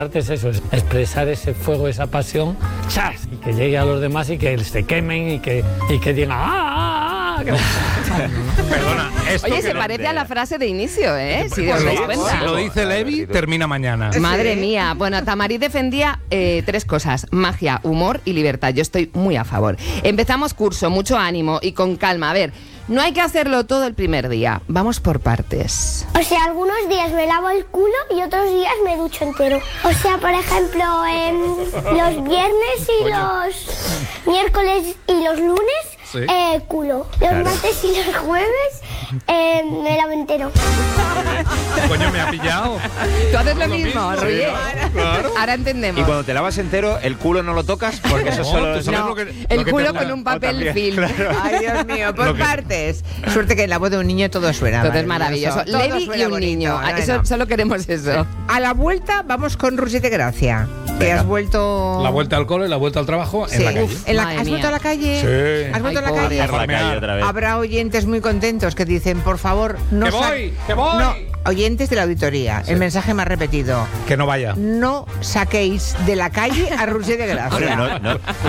arte es eso, es expresar ese fuego, esa pasión, ¡chas! Y que llegue a los demás y que se quemen y que digan ¡ah! Perdona, esto Oye, que se no- parece a la frase de inicio, ¿eh? Si Pues os dais si cuenta. lo dice Levi, termina mañana. Madre mía. Bueno, Tamarí defendía 3 cosas: magia, humor y libertad. Yo estoy muy a favor. Empezamos curso, mucho ánimo y con calma. A ver, no hay que hacerlo todo el primer día. Vamos por partes. O sea, algunos días me lavo el culo y otros días me ducho entero. O sea, por ejemplo, los viernes y los miércoles y los lunes, culo. Los martes y los jueves, me lavo entero. Coño, me ha pillado. Tú haces lo mismo, Roger. Claro. Ahora entendemos. Y cuando te lavas entero, el culo no lo tocas porque eso No, solo tú sabes No, lo que el te culo gusta. con un papel también, film. claro. Ay, Dios mío, por Lo que- partes. Suerte que en la voz de un niño todo suena. Todo es maravilloso. Todo Levi y suena un bonito. niño. No, Eso, no. solo queremos eso. A la vuelta vamos con Roger de Gracia. Que Venga. has vuelto... La vuelta al cole, la vuelta al trabajo Sí. en la calle. Uf, Madre ¿Has mía. vuelto a la calle? Sí. ¿Has vuelto Ay, a la pobre. calle? por la calle otra vez. Habrá oyentes muy contentos que dicen, por favor, no ¡Que voy! ¡Que voy! No, oyentes de la auditoría. El mensaje más repetido. Que no vaya. No saquéis de la calle a Roger de Gracia. Hombre, no,